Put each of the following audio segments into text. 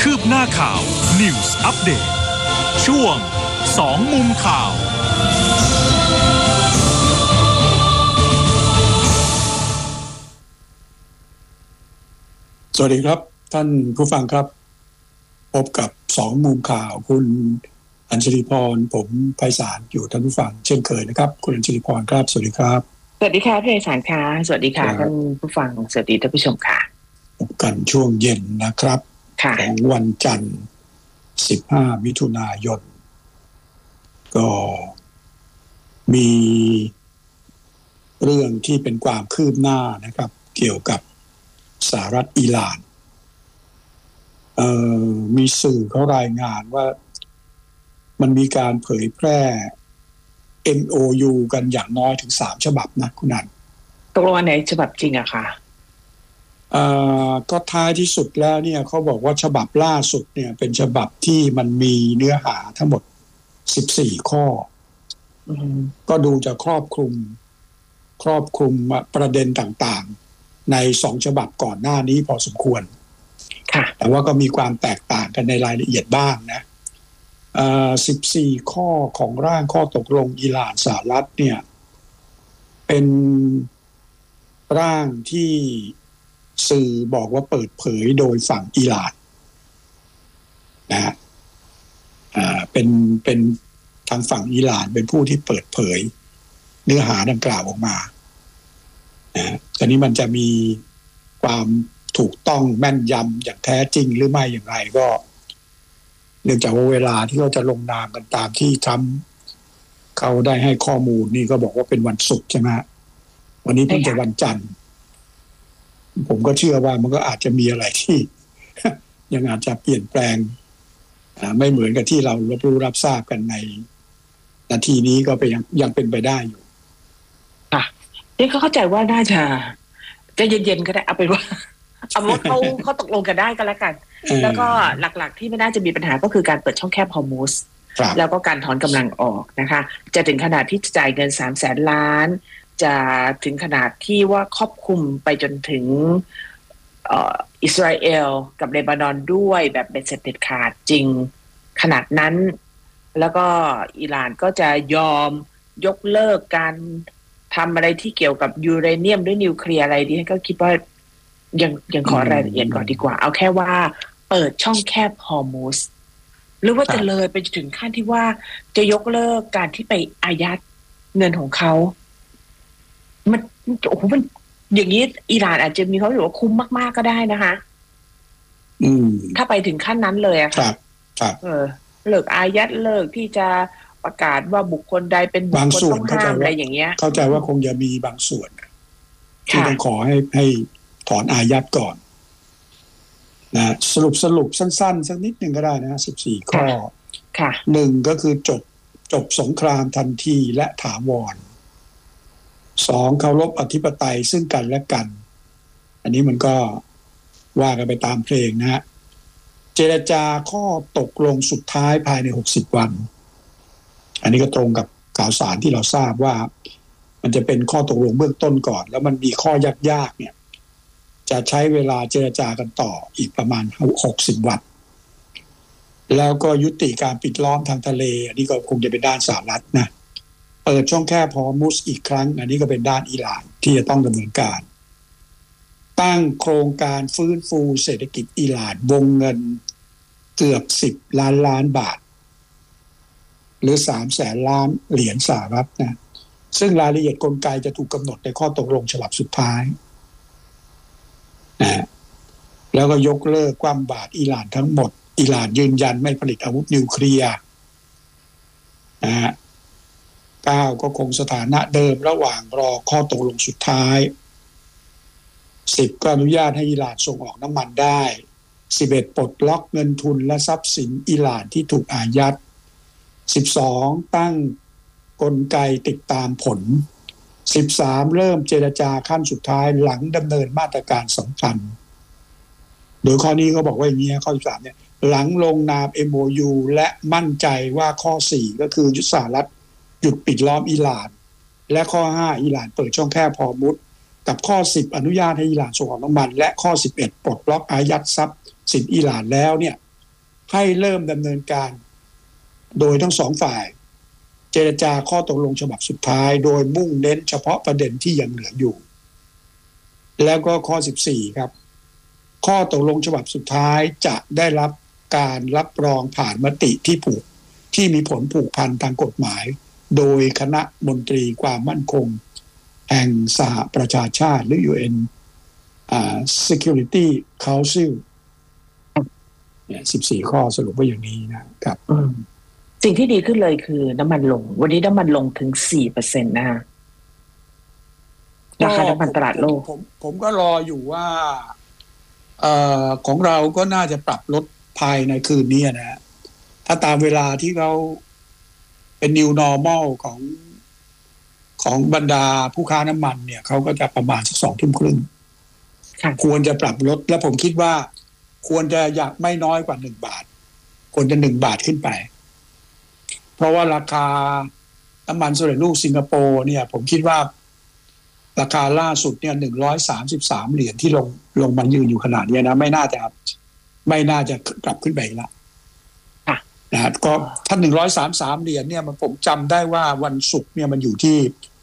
คืบหน้าข่าว News Update ช่วง2มุมข่าวสวัสดีครับท่านผู้ฟังครับพบกับ2มุมข่าวคุณอัญชลีพรผมไพศาลอยู่ท่านผู้ฟังเช่นเคยนะครับคุณอัญชลีพรครับสวัสดีครับสวัสดีค่ะพี่ไพศาลค่ะสวัสดีค่ะท่านผู้ฟังสวัสดีท่านผู้ชมค่ะพบกันช่วงเย็นนะครับของวันจันทร์15มิถุนายนก็มีเรื่องที่เป็นความคืบหน้านะครับเกี่ยวกับสหรัฐอิหร่านมีสื่อเขารายงานว่ามันมีการเผยแพร่ MOU กันอย่างน้อยถึง3ฉบับนะคุณนันตกลงอันไหนฉบับจริงอะค่ะก็ท้ายที่สุดแล้วเนี่ยเขาบอกว่าฉบับล่าสุดเนี่ยเป็นฉบับที่มันมีเนื้อหาทั้งหมด14ข้อก็ดูจะครอบคลุมประเด็นต่างๆใน2ฉบับก่อนหน้านี้พอสมควรแต่ว่าก็มีความแตกต่างกันในรายละเอียดบ้างนะ14ข้อของร่างข้อตกลงอิหร่านสหรัฐเนี่ยเป็นร่างที่สื่อบอกว่าเปิดเผยโดยฝั่งอิหร่านนะฮะเป็นทางฝั่งอิหร่านเป็นผู้ที่เปิดเผยเนื้อหาดังกล่าวออกมาตอนนี้มันจะมีความถูกต้องแม่นยำอย่างแท้จริงหรือไม่อย่างไรก็เนื่องจากว่าเวลาที่เขาจะลงนามกันตามที่ทรัมป์เขาได้ให้ข้อมูลนี่ก็บอกว่าเป็นวันศุกร์ใช่ไหมวันนี้เพิ่งจะวันจันทร์ผมก็เชื่อว่ามันก็อาจจะมีอะไรที่ ยังอาจจะเปลี่ยนแปลงไม่เหมือนกับที่เรารับทราบกันในนาทีนี้ก็ยังเป็นไปได้อยู่นี่เขาเข้าใจว่าน่าจะเย็นๆก็ได้เอาเป็นว่าเขาตกลงกันได้ก็แล้วกันแล้วก็หลักๆที่ไม่น่าจะมีปัญหาก็คือการเปิดช่องแคบฮอร์มุซแล้วก็การถอนกำลังออกนะคะจะถึงขนาดที่จะจ่ายเงิน300,000 ล้านจะถึงขนาดที่ว่าครอบคลุมไปจนถึงอิสราเอลกับเลบานอนด้วยแบบเป็นเสร็จเด็ดขาดจริงขนาดนั้นแล้วก็อิหร่านก็จะยอมยกเลิกการทำอะไรที่เกี่ยวกับยูเรเนียมหรือนิวเคลียร์อะไรดิฉันก็คิดว่ายังขอรายละเอียดก่อนดีกว่าเอาแค่ว่าเปิดช่องแคบฮอร์มุซหรือว่าจะเลยไปถึงขั้นที่ว่าจะยกเลิกการที่ไปอายัดเงินของเขามันโอ้โหมันอย่างนี้อิหร่านอาจจะมีเขาอยู่ว่าคุ้มมากๆก็ได้นะคะถ้าไปถึงขั้นนั้นเลยอะค่ะเลิกอายัดเลิกที่จะประกาศว่าบุคคลใดเป็นบุคคลต้องห้ามอะไรอย่างเงี้ยเข้าใจว่าคงจะมีบางส่วนที่ต้องขอให้ถอนอายัดก่อนนะสรุปสั้นๆสักนิดหนึ่งก็ได้นะ14ข้อ1ก็คือจบสงครามทันทีและถาวร2เคารพอธิปไตยซึ่งกันและกันอันนี้มันก็ว่ากันไปตามเพลงนะฮะเจรจาข้อตกลงสุดท้ายภายใน60วันอันนี้ก็ตรงกับข่าวสารที่เราทราบว่ามันจะเป็นข้อตกลงเบื้องต้นก่อนแล้วมันมีข้อยากๆเนี่ยจะใช้เวลาเจรจากันต่ออีกประมาณ60วันแล้วก็ยุติการปิดล้อมทางทะเลอันนี้ก็คงจะเป็นด้านสหรัฐนะเปิดช่องแคบฮอร์มุซอีกครั้งอันนี้ก็เป็นด้านอิหร่านที่จะต้องดำเนินการตั้งโครงการฟื้นฟูเศรษฐกิจอิหร่านวงเงินเกือบ10 ล้านบาทหรือ300,000 ล้านเหรียญสหรัฐนะซึ่งรายละเอียดกลไกจะถูกกำหนดในข้อตกลงฉบับสุดท้ายนะแล้วก็ยกเลิกคว่ำบาตรอิหร่านทั้งหมดอิหร่านยืนยันไม่ผลิตอาวุธนิวเคลียร์นะฮะ9ก็คงสถานะเดิมระหว่างรอข้อตกลงสุดท้าย10ก็อนุญาตให้อิหร่านส่งออกน้ำมันได้11ปลดล็อกเงินทุนและทรัพย์สินอิหร่านที่ถูกอายัด12ตั้งกลไกติดตามผล13เริ่มเจรจาขั้นสุดท้ายหลังดำเนินมาตรการสำคัญโดยข้อนี้ก็บอกว่าอย่างนี้ข้อ13เนี่ยหลังลงนาม MOU และมั่นใจว่าข้อ4ก็คือสหรัฐหยุดปิดล้อมอิหร่านและข้อ5อิหร่านเปิดช่องแคบฮอร์มุซกับข้อ10อนุญาตให้อิหร่านส่งออกน้ำมันและข้อ11ปลดล็อกอายัดทรัพย์สินอิหร่านแล้วเนี่ยให้เริ่มดำเนินการโดยทั้งสองฝ่ายเจรจาข้อตกลงฉบับสุดท้ายโดยมุ่งเน้นเฉพาะประเด็นที่ยังเหลืออยู่แล้วก็ข้อ14ครับข้อตกลงฉบับสุดท้ายจะได้รับการรับรองผ่านมติที่มีผลผูกพันทางกฎหมายโดยคณะมนตรีความมั่นคงแห่งสหประชาชาติหรือ UN Security Council 14 ข้อสรุปว่าอย่างนี้นะครับสิ่งที่ดีขึ้นเลยคือน้ำมันลงวันนี้น้ำมันลงถึง 4% นะฮะราคาน้ำมันตลาดโลกผมก็รออยู่ว่าของเราก็น่าจะปรับลดภายในคืนนี้นะถ้าตามเวลาที่เขาเป็น new normal ของบรรดาผู้ค้าน้ำมันเนี่ยเขาก็จะประมาณสัก 20:30 น.ควรจะปรับลดและผมคิดว่าควรจะอยากไม่น้อยกว่า1 บาทควรจะ1 บาทขึ้นไปเพราะว่าราคาน้ำมันสำเร็จรูปสิงคโปร์เนี่ยผมคิดว่าราคาล่าสุดเนี่ย$133ที่ลงมายืนอยู่ขนาดนี้นะไม่น่าจะกลับขึ้นไปแล้วนะก็ถ้า$133เนี่ยผมจำได้ว่าวันศุกร์เนี่ยมันอยู่ที่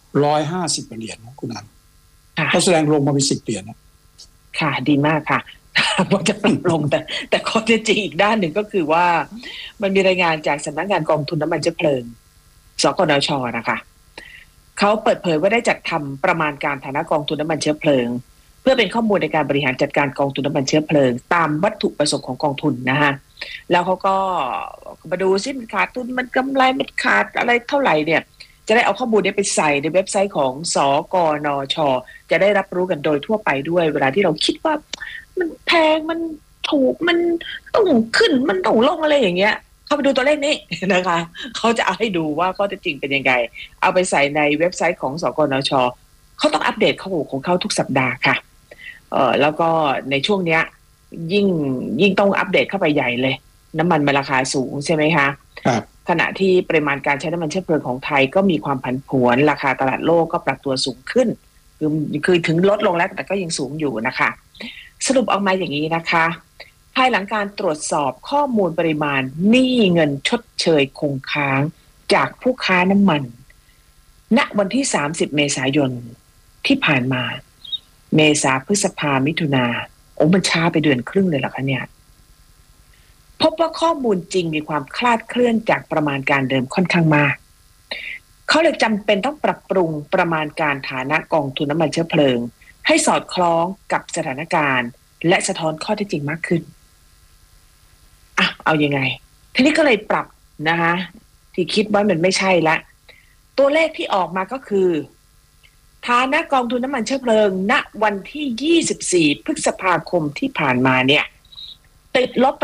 $150นะคุณนันก็แสดงลงมาเป็น$10นะค่ะดีมากค่ะว่าจะปรับลงแต่ข้อเท็จจริงอีกด้านหนึ่งก็คือว่ามันมีรายงานจากสำนักงานกองทุนน้ำมันเชื้อเพลิงสกนช.นะคะเขาเปิดเผยว่าได้จัดทำประมาณการฐานะกองทุนน้ำมันเชื้อเพลิงเพื่อเป็นข้อมูลในการบริหารจัดการกองทุนน้ำมันเชื้อเพลิงตามวัตถุประสงค์ของกองทุนนะฮะแล้วเขาก็มาดูซิมันขาดทุนมันกำไรมันขาดอะไรเท่าไหร่เนี่ยจะได้เอาข้อมูลนี้ไปใส่ในเว็บไซต์ของสกนช.จะได้รับรู้กันโดยทั่วไปด้วยเวลาที่เราคิดว่ามันแพงมันถูกมันต้องขึ้นมันต้องลงอะไรอย่างเงี้ยเข้าไปดูตัวเลขนี้นะคะเขาจะเอาให้ดูว่าข้อเท็จจริงเป็นยังไงเอาไปใส่ในเว็บไซต์ของสกนช.เขาต้องอัปเดตข้อมูลของเขาทุกสัปดาห์ค่ะแล้วก็ในช่วงเนี้ยยิ่งต้องอัปเดตเข้าไปใหญ่เลยน้ำมันมันราคาสูงใช่ไหมคะครับขณะที่ปริมาณการใช้น้ำมันเชื้อเพลิงของไทยก็มีความผันผวนราคาตลาดโลกก็ปรับตัวสูงขึ้นคือถึงลดลงแล้วแต่ก็ยังสูงอยู่นะคะสรุปออกมาอย่างนี้นะคะภายหลังการตรวจสอบข้อมูลปริมาณหนี้เงินชดเชยคงค้างจากผู้ค้าน้ำมันณวันที่30เมษายนที่ผ่านมาเมษาพฤษภามิถุนามันช้าไปเดือนครึ่งเลยเหรอคะเนี่ยพบว่าข้อมูลจริงมีความคลาดเคลื่อนจากประมาณการเดิมค่อนข้างมากเขาเลยจำเป็นต้องปรับปรุงประมาณการฐานะกองทุนน้ำมันเชื้อเพลิงให้สอดคล้องกับสถานการณ์และสะท้อนข้อเท็จจริงมากขึ้นเอายังไงทีนี้ก็เลยปรับนะคะที่คิดว่ามันไม่ใช่ละตัวเลขที่ออกมาก็คือฐานะกองทุนน้ำมันเชื้อเพลิงณวันที่24พฤษภาคมที่ผ่านมาเนี่ยติดลบไป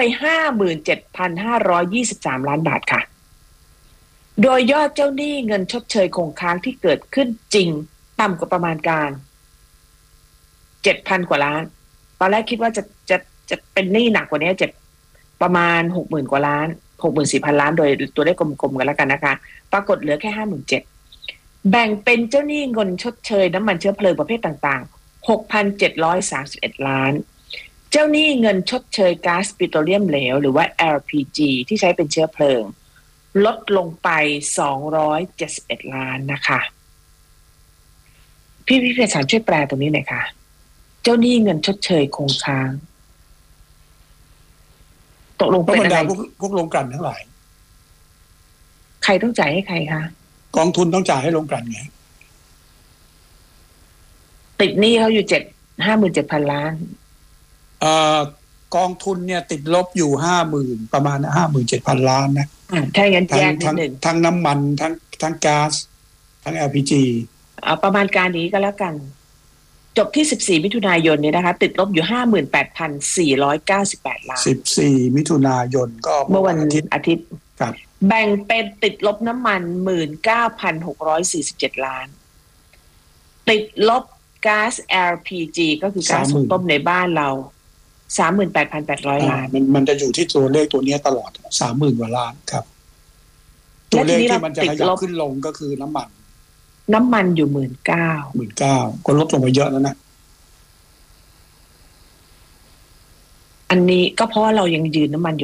57,523 ล้านบาทค่ะโดยยอดเจ้าหนี้เงินชดเชยคงค้างที่เกิดขึ้นจริงต่ำกว่าประมาณการ 7,000 กว่าล้านตอนแรกคิดว่าจะเป็นหนี้หนักกว่านี้ประมาณ 60,000 กว่าล้าน 64,000 ล้านโดยตัวเลขกลมๆกันแล้วกันนะคะปรากฏเหลือแค่ 57,000 แบ่งเป็นเจ้าหนี้เงินชดเชยน้ำมันเชื้อเพลิงประเภทต่างๆ 6,731 ล้านเจ้าหนี้เงินชดเชยก๊าซปิโตรเลียมเหลวหรือว่า LPG ที่ใช้เป็นเชื้อเพลิงลดลงไป271 ล้านนะคะพี่พิเศษช่วยแปลตรงนี้หน่อยค่ะเจ้าหนี้เงินชดเชยคงค้างตกลงเป็นอะไรพวกโรงกลั่นทั้งหลายใครต้องจ่ายให้ใครคะกองทุนต้องจ่ายให้โรงกลั่นไงติดหนี้เขาอยู่57,000 ล้านกองทุนเนี่ยติดลบอยู่50,000ประมาณ 57,000 ล้านนะถ้างั้นแยกนิดนึงทั้งน้ำมันทั้งก๊าซทั้ง LPG ประมาณการนี้ก็แล้วกันจบที่14มิถุนายนเนี่ยนะคะติดลบอยู่ 58,498 ล้าน 14มิถุนายนก็เมื่อวันอาทิตย์ครับแบ่งเป็นติดลบน้ำมัน 19,647 ล้านติดลบก๊าซ LPG ก็คือก๊าซหุงต้มในบ้านเรา 38,800 ล้านมันจะอยู่ที่ตัวเลขตัวนี้ตลอด 30,000 กว่าล้านครับตัวเลขที่มันจะขยับขึ้นลงก็คือน้ำมันอยู่ 19,000 ก็ลดลงไปเยอะแล้วนะอันนี้ก็เพราะเรายังยืนน้ำมันอยู่